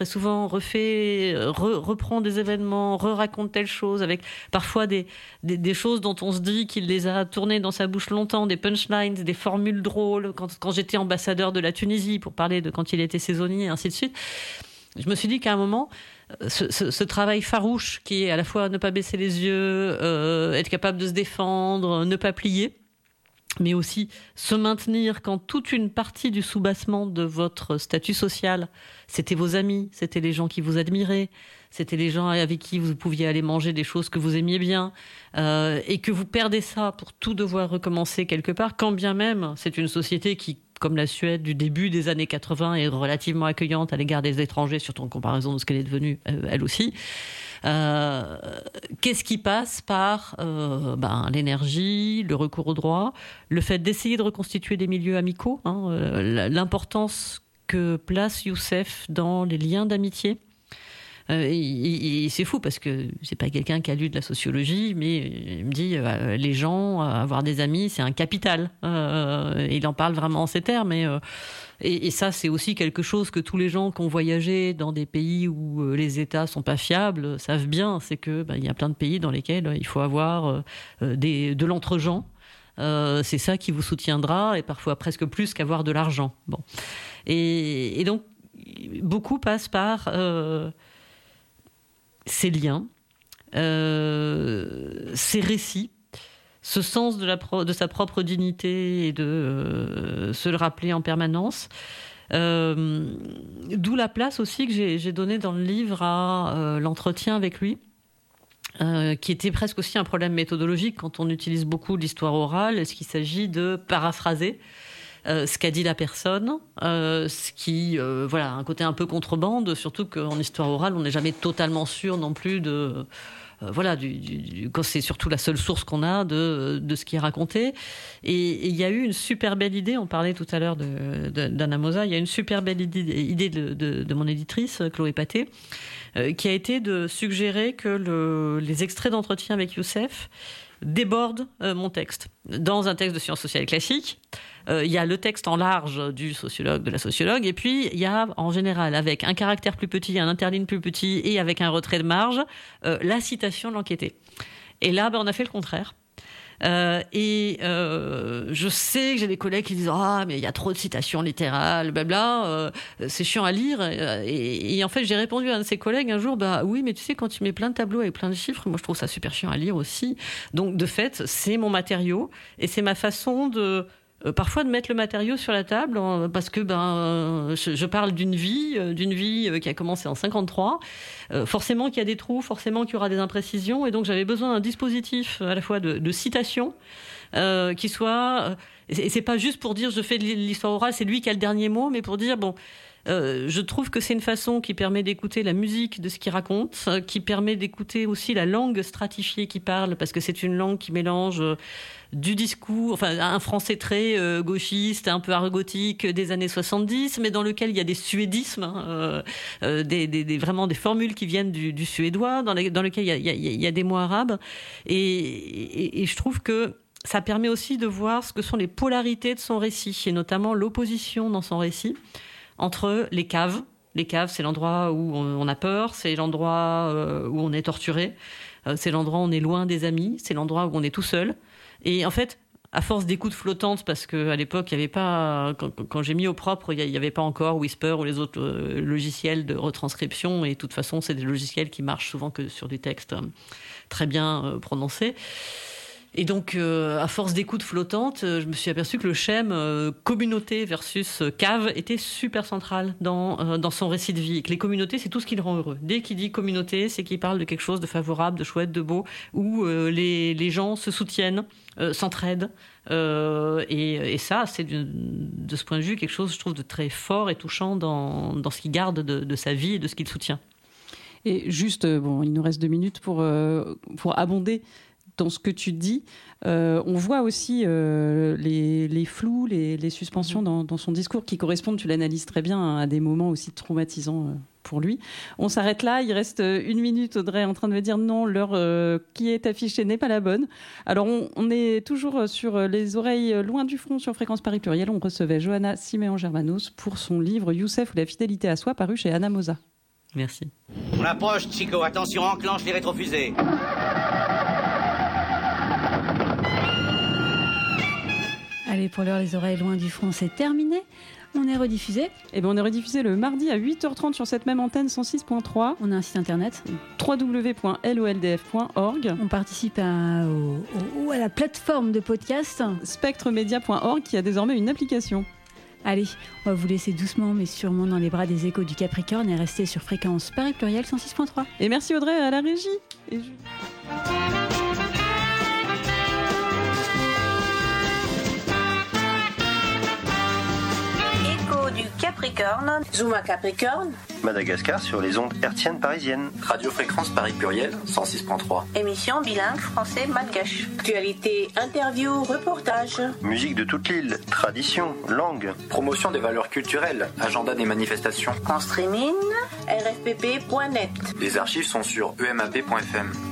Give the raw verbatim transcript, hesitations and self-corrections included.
très souvent refait, re, reprend des événements, re-raconte telle chose, avec parfois des, des, des choses dont on se dit qu'il les a tournées dans sa bouche longtemps, des punchlines, des formules drôles. Quand, quand j'étais ambassadeur de la Tunisie, pour parler de quand il était saisonnier, et ainsi de suite, je me suis dit qu'à un moment, ce, ce, ce travail farouche qui est à la fois ne pas baisser les yeux, euh, être capable de se défendre, ne pas plier, mais aussi se maintenir quand toute une partie du soubassement de votre statut social, c'était vos amis, c'était les gens qui vous admiraient, c'était les gens avec qui vous pouviez aller manger des choses que vous aimiez bien, euh, et que vous perdez ça pour tout devoir recommencer quelque part, quand bien même c'est une société qui, comme la Suède du début des années quatre-vingts, est relativement accueillante à l'égard des étrangers, surtout en comparaison de ce qu'elle est devenue, euh, elle aussi. Euh, qu'est-ce qui passe par euh, ben, l'énergie, le recours au droit, le fait d'essayer de reconstituer des milieux amicaux, hein, euh, l'importance que place Youssef dans les liens d'amitié. Euh, et, et c'est fou parce que c'est pas quelqu'un qui a lu de la sociologie, mais il me dit euh, les gens, avoir des amis, c'est un capital. Euh, il en parle vraiment en ces termes. Mais, euh, et, et ça, c'est aussi quelque chose que tous les gens qui ont voyagé dans des pays où euh, les États sont pas fiables savent bien. C'est que ben, il y a plein de pays dans lesquels il faut avoir euh, des, de l'entre-gens. Euh, c'est ça qui vous soutiendra, et parfois presque plus qu'avoir de l'argent. Bon. Et, et donc, beaucoup passent par euh, ces liens, euh, ces récits, ce sens de, la pro- de sa propre dignité et de euh, se le rappeler en permanence. Euh, d'où la place aussi que j'ai, j'ai donnée dans le livre à euh, l'entretien avec lui, euh, qui était presque aussi un problème méthodologique quand on utilise beaucoup l'histoire orale. Est-ce qu'il s'agit de paraphraser Euh, ce qu'a dit la personne, euh, ce qui, euh, voilà, un côté un peu contrebande, surtout qu'en histoire orale, on n'est jamais totalement sûr non plus de, euh, voilà, du, du, du, quand c'est surtout la seule source qu'on a de, de ce qui est raconté. Et il y a eu une super belle idée, on parlait tout à l'heure de, de, d'Anna Mosa, il y a une super belle idée, idée de, de, de mon éditrice, Chloé Paté, euh, qui a été de suggérer que le, les extraits d'entretien avec Youssef déborde euh, mon texte. Dans un texte de sciences sociales classiques, euh, il y a le texte en large du sociologue, de la sociologue, et puis il y a en général, avec un caractère plus petit, un interligne plus petit, et avec un retrait de marge, euh, la citation de l'enquêté. Et là, ben, on a fait le contraire. Euh, et euh, je sais que j'ai des collègues qui disent « Ah, mais il y a trop de citations littérales, blabla, euh, c'est chiant à lire. » et, et en fait, j'ai répondu à un de ses collègues un jour « Bah oui, mais tu sais, quand tu mets plein de tableaux avec plein de chiffres, moi je trouve ça super chiant à lire aussi. » Donc de fait, c'est mon matériau et c'est ma façon de... Euh, parfois de mettre le matériau sur la table, hein, parce que ben, euh, je, je parle d'une vie, euh, d'une vie euh, qui a commencé en cinquante-trois. Euh, forcément qu'il y a des trous, forcément qu'il y aura des imprécisions, et donc j'avais besoin d'un dispositif à la fois de, de citation euh, qui soit... Euh, et c'est pas juste pour dire je fais de l'histoire orale, c'est lui qui a le dernier mot, mais pour dire bon... Euh, je trouve que c'est une façon qui permet d'écouter la musique de ce qu'il raconte, euh, qui permet d'écouter aussi la langue stratifiée qu'il parle, parce que c'est une langue qui mélange euh, du discours, enfin un français très euh, gauchiste, un peu argotique des années soixante-dix, mais dans lequel il y a des suédismes, hein, euh, euh, des, des, des, vraiment des formules qui viennent du, du suédois, dans, les, dans lequel il y, a, il, y a, il y a des mots arabes, et, et, et je trouve que ça permet aussi de voir ce que sont les polarités de son récit, et notamment l'opposition dans son récit entre les caves. Les caves, c'est l'endroit où on a peur, c'est l'endroit où on est torturé, c'est l'endroit où on est loin des amis, c'est l'endroit où on est tout seul. Et en fait, à force d'écoute flottante, parce qu'à l'époque, il y avait pas, quand, quand j'ai mis au propre, il n'y avait pas encore Whisper ou les autres euh, logiciels de retranscription, et de toute façon, c'est des logiciels qui marchent souvent que sur des textes euh, très bien euh, prononcés. Et donc, euh, à force d'écoute flottante, euh, je me suis aperçue que le schème euh, communauté versus euh, cave était super central dans, euh, dans son récit de vie. Et que les communautés, c'est tout ce qui le rend heureux. Dès qu'il dit communauté, c'est qu'il parle de quelque chose de favorable, de chouette, de beau, où euh, les, les gens se soutiennent, euh, s'entraident. Euh, et, et ça, c'est de, de ce point de vue quelque chose, je trouve, de très fort et touchant dans, dans ce qu'il garde de, de sa vie et de ce qu'il soutient. Et juste, bon, il nous reste deux minutes pour, euh, pour abonder dans ce que tu dis. Euh, on voit aussi euh, les, les flous, les, les suspensions dans, dans son discours qui correspondent, tu l'analyses très bien, à des moments aussi traumatisants euh, pour lui. On s'arrête là, il reste une minute, Audrey, en train de me dire non, l'heure euh, qui est affichée n'est pas la bonne. Alors on, on est toujours sur les oreilles loin du front sur Fréquence Paris Pluriel. On recevait Johanna Siméon-Germanos pour son livre Youssef ou la fidélité à soi, paru chez Anna Mosa. Merci. On approche, Chico. Attention, enclenche les rétrofusées. Allez, pour l'heure, les oreilles loin du front, c'est terminé. On est rediffusé. Eh ben, on est rediffusé le mardi à huit heures trente sur cette même antenne cent six point trois. On a un site internet. w w w point loldf point org. On participe à, au, au, à la plateforme de podcast spectremedia point org qui a désormais une application. Allez, on va vous laisser doucement mais sûrement dans les bras des échos du Capricorne et rester sur fréquence Paris Pluriel cent six point trois. Et merci Audrey à la régie. Et je... Du Capricorne, Zuma Capricorne, Madagascar sur les ondes hertziennes parisiennes. Radio Fréquence Paris Pluriel, cent six point trois. Émission bilingue français-malgache. Actualité, interview, reportage. Musique de toute l'île, tradition, langue. Promotion des valeurs culturelles, agenda des manifestations. En streaming, r f p p point net. Les archives sont sur e m a p point f m.